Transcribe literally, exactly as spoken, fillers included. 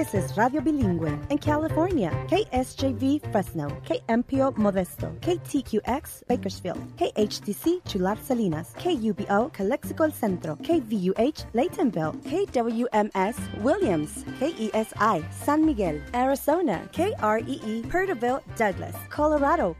This is Radio Bilingüe. In California, K S J V Fresno, K M P O Modesto, K T Q X Bakersfield, K H T C Chular Salinas, K U B O Calexico El Centro, K V U H Laytonville, K W M S Williams, K E S I San Miguel, Arizona, K R E E Perterville Douglas, Colorado,